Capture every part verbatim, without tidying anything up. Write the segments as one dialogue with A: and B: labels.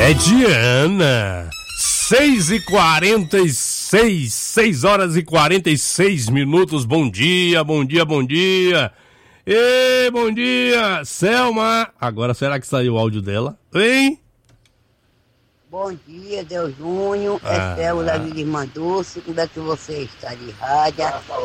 A: É Diana. seis e quarenta e seis, seis horas e quarenta e seis minutos. Bom dia, bom dia, bom dia. Ei, bom dia, Selma. Agora será que saiu o áudio dela? Hein?
B: Bom dia, Deus Júnior,
A: Ah.
B: é Selma da Vila Irmã Dulce, como é que você está de rádio?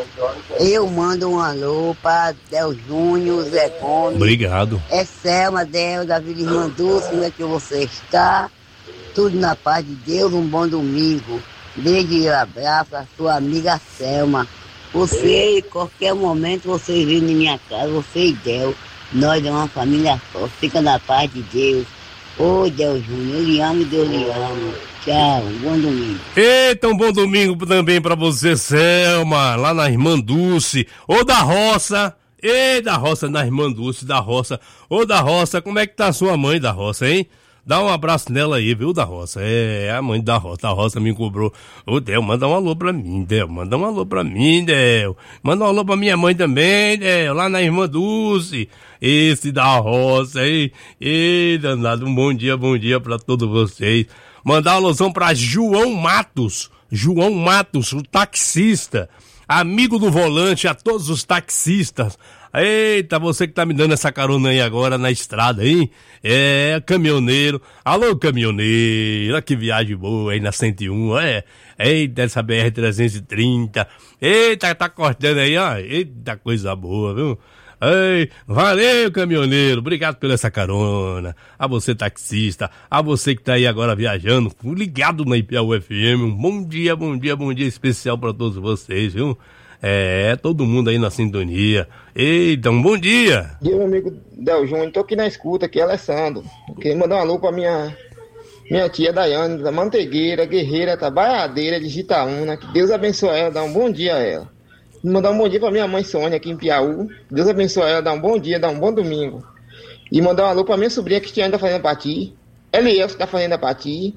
B: Eu mando um alô para Deus Júnior, Zé Gomes.
A: Obrigado.
B: É Selma, Deus da Vila Irmã Dulce, como é que você está? Tudo na paz de Deus, um bom domingo. Beijo e abraço a sua amiga Selma. Você, qualquer momento, você vem na minha casa, você e Deus. Nós é uma família só, fica na paz de Deus. Ô Deus Júnior, eu lhe amo e Deus lhe ama. Tchau, bom domingo.
A: Eita, um bom domingo também pra você, Selma, lá na Irmã Dulce, ou da roça. Ei, da roça, na Irmã Dulce, da roça. Ô da roça, como é que tá a sua mãe da roça, hein? Dá um abraço nela aí, viu, da roça. É, a mãe da roça, a roça me cobrou. Ô, Del, manda um alô pra mim, Del. Manda um alô pra mim, Del. Manda um alô pra minha mãe também, Del. Lá na Irmã Dulce. Esse da roça, hein? Ei, danado, um bom dia, bom dia pra todos vocês. Mandar uma alusão pra João Matos. João Matos, o taxista. Amigo do volante, a todos os taxistas. Eita, você que tá me dando essa carona aí agora na estrada, hein? É, caminhoneiro. Alô, caminhoneiro. Olha que viagem boa aí na cento e um, é. Eita, essa B R trezentos e trinta. Eita, tá cortando aí, ó. Eita, coisa boa, viu? Ei, valeu, caminhoneiro, obrigado pela essa carona. A você, taxista, a você que tá aí agora viajando, ligado na I P A U F M, um bom dia, bom dia, bom dia especial pra todos vocês, viu? É, todo mundo aí na sintonia. Eita, um bom dia.
C: Bom dia, meu amigo Del Júnior, tô aqui na escuta, aqui é Alessandro. Queria mandar um alô pra minha, minha tia Daiane, da Mantegueira, guerreira, trabalhadeira de Gitaúna, que Deus abençoe ela, dá um bom dia a ela. Mandar um bom dia pra minha mãe Sônia aqui em Piauí. Deus abençoe ela, dá um bom dia, dá um bom domingo. E mandar um alô pra minha sobrinha Cristiane da Fazenda Pati, Elielso da Fazenda Pati,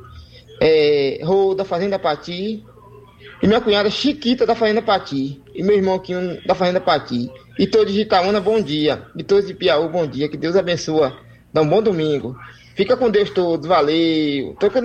C: é, Rô da Fazenda Pati, e minha cunhada Chiquita da Fazenda Pati, e meu irmão Quinho da Fazenda Pati. E todos de Itaúna, bom dia. E todos de Piauí, bom dia. Que Deus abençoe, dá um bom domingo. Fica com Deus todos, valeu. Tô